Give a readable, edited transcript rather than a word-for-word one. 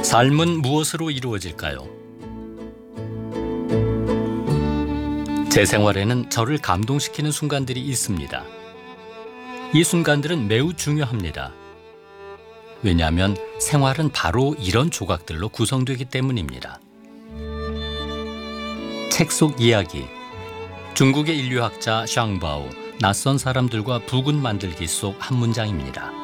삶은 무엇으로 이루어질까요? 제 생활에는 저를 감동시키는 순간들이 있습니다. 이 순간들은 매우 중요합니다. 왜냐하면 생활은 바로 이런 조각들로 구성되기 때문입니다. 책 속 이야기. 중국의 인류학자 샹바오 낯선 사람들과 부근 만들기 속 한 문장입니다.